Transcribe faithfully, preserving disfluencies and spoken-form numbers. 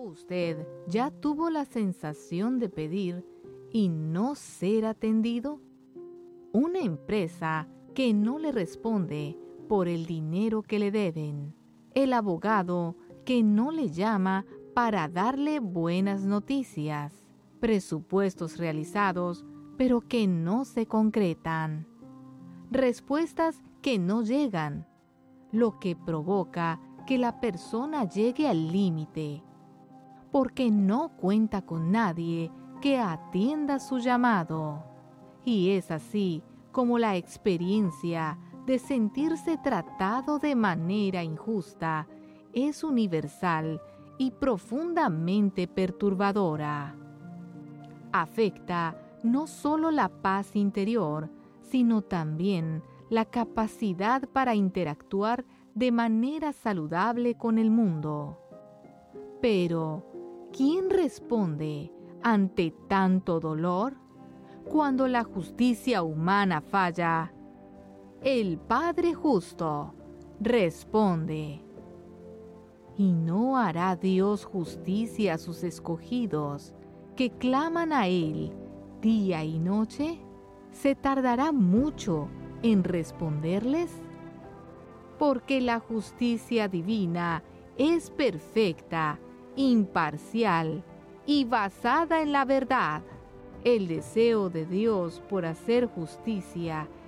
¿Usted ya tuvo la sensación de pedir y no ser atendido? Una empresa que no le responde por el dinero que le deben. El abogado que no le llama para darle buenas noticias. Presupuestos realizados, pero que no se concretan. Respuestas que no llegan, lo que provoca que la persona llegue al límite, porque no cuenta con nadie que atienda su llamado. Y es así como la experiencia de sentirse tratado de manera injusta es universal y profundamente perturbadora. Afecta no solo la paz interior, sino también la capacidad para interactuar de manera saludable con el mundo. Pero, ¿quién responde ante tanto dolor? Cuando la justicia humana falla, el Padre justo responde. ¿Y no hará Dios justicia a sus escogidos, que claman a Él día y noche? ¿Se tardará mucho en responderles? Porque la justicia divina es perfecta, imparcial y basada en la verdad. El deseo de Dios por hacer justicia